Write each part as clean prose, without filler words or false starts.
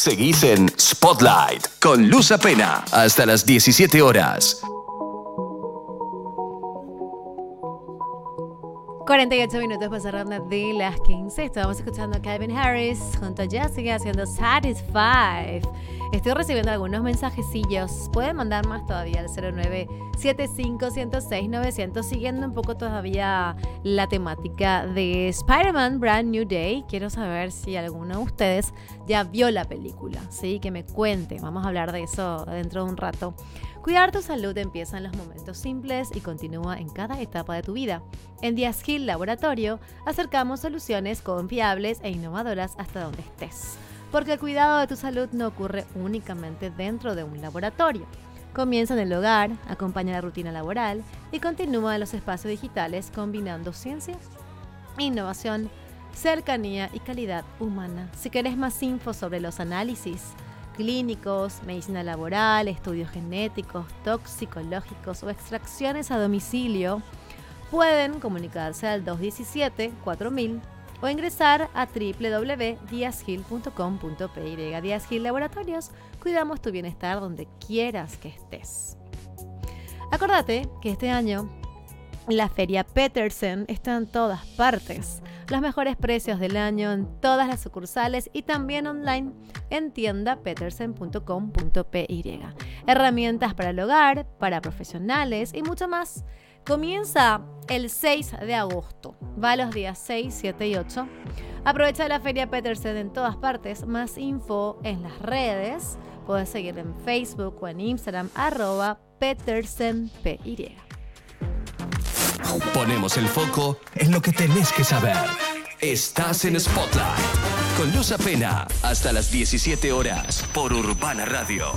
Seguís en Spotlight con Luz Apena hasta las 17 horas. 48 minutos pasaron de las 15. Estábamos escuchando a Calvin Harris junto a Jessica haciendo Satisfied. Estoy recibiendo algunos mensajecillos. Pueden mandar más todavía al 0975-106-900, siguiendo un poco todavía la temática de Spider-Man Brand New Day. Quiero saber si alguno de ustedes ya vio la película, ¿sí? Que me cuente. Vamos a hablar de eso dentro de un rato. Cuidar tu salud empieza en los momentos simples y continúa en cada etapa de tu vida. En Díaz Hill Laboratorio acercamos soluciones confiables e innovadoras hasta donde estés. Porque el cuidado de tu salud no ocurre únicamente dentro de un laboratorio. Comienza en el hogar, acompaña la rutina laboral y continúa en los espacios digitales combinando ciencia, innovación, cercanía y calidad humana. Si querés más info sobre los análisis clínicos, medicina laboral, estudios genéticos, toxicológicos o extracciones a domicilio, pueden comunicarse al 217-4000 o ingresar a www.diazhill.com.py. Díaz Hill Laboratorios, cuidamos tu bienestar donde quieras que estés. Acordate que este año la Feria Petersen está en todas partes. Los mejores precios del año en todas las sucursales y también online en tiendapetersen.com.py. Herramientas para el hogar, para profesionales y mucho más. Comienza el 6 de agosto. Va los días 6, 7 y 8. Aprovecha la Feria Petersen en todas partes. Más info en las redes. Puedes seguir en Facebook o en Instagram @PetersenPY. Ponemos el foco en lo que tenés que saber. Estás en Spotlight con Luz Apena hasta las 17 horas por Urbana Radio.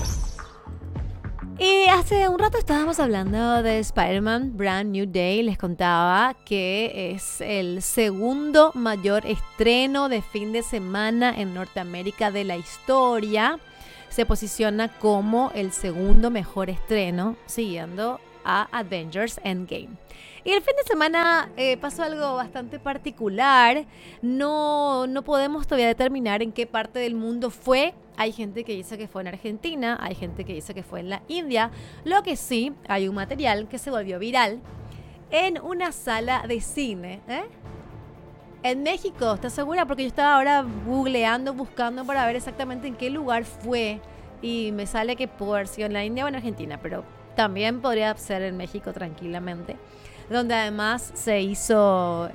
Y hace un rato estábamos hablando de Spider-Man Brand New Day. Les contaba que es el segundo mayor estreno de fin de semana en Norteamérica de la historia. Se posiciona como el segundo mejor estreno, siguiendo a Avengers Endgame. Y el fin de semana pasó algo bastante particular. No podemos todavía determinar en qué parte del mundo fue. Hay gente que dice que fue en Argentina, hay gente que dice que fue en la India. Lo que sí, hay un material que se volvió viral en una sala de cine. En México, ¿estás segura? Porque yo estaba ahora googleando, buscando para ver exactamente en qué lugar fue. Y me sale que pudo haber sido en la India o en Argentina, pero también podría ser en México tranquilamente. Donde además se hizo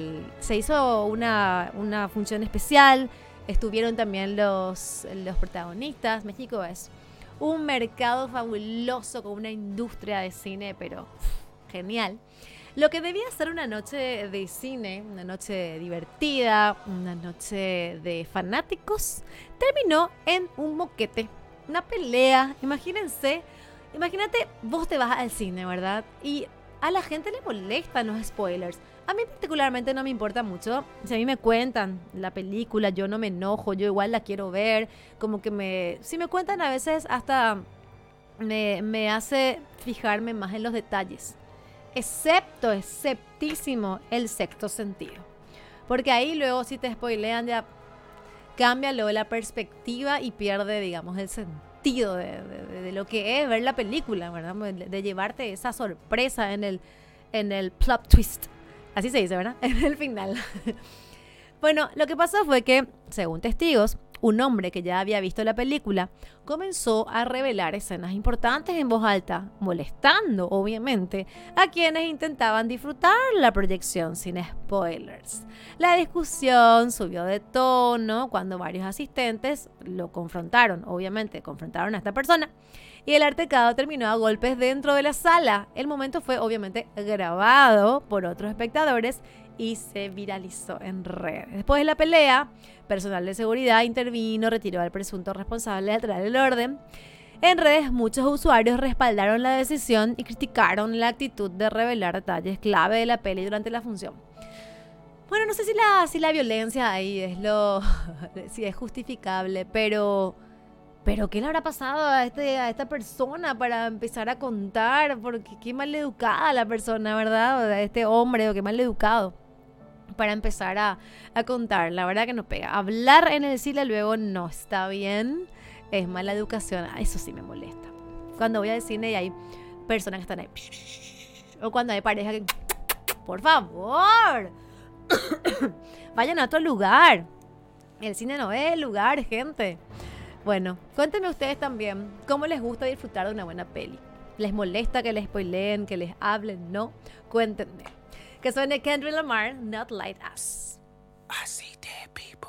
una función especial. Estuvieron también los protagonistas. México es un mercado fabuloso con una industria de cine, pero genial. Lo que debía ser una noche de cine, una noche divertida, una noche de fanáticos, terminó en un moquete, una pelea. Imagínate, vos te vas al cine, ¿verdad? Y a la gente le molestan los spoilers. A mí particularmente no me importa mucho. Si a mí me cuentan la película, yo no me enojo, yo igual la quiero ver. Si me cuentan a veces hasta me hace fijarme más en los detalles. Exceptísimo el sexto sentido. Porque ahí luego si te spoilean ya cambia luego la perspectiva y pierde, digamos, el sentido de lo que es ver la película, ¿verdad? De llevarte esa sorpresa en el plot twist. Así se dice, ¿verdad? En el final. Bueno, lo que pasó fue que, según testigos, un hombre que ya había visto la película comenzó a revelar escenas importantes en voz alta, molestando, obviamente, a quienes intentaban disfrutar la proyección sin spoilers. La discusión subió de tono cuando varios asistentes lo confrontaron, confrontaron a esta persona, y el altercado terminó a golpes dentro de la sala. El momento fue obviamente grabado por otros espectadores y se viralizó en redes. Después de la pelea, personal de seguridad intervino, retiró al presunto responsable de alterar el orden. En redes, muchos usuarios respaldaron la decisión y criticaron la actitud de revelar detalles clave de la peli durante la función. Bueno, no sé si la violencia ahí si es justificable, pero ¿qué le habrá pasado a esta persona para empezar a contar? Porque qué maleducada la persona, ¿verdad? Este hombre, o qué maleducado. para empezar a contar. La verdad que no pega. Hablar en el cine luego no está bien. Es mala educación. Eso sí me molesta. Cuando voy al cine y hay personas que están ahí. O cuando hay pareja que... Por favor. Vayan a otro lugar. El cine no es el lugar, gente. Bueno, cuéntenme ustedes también cómo les gusta disfrutar de una buena peli. ¿Les molesta que les spoileen, que les hablen? No. Cuéntenme. Que suene Kendrick Lamar, Not Like Us.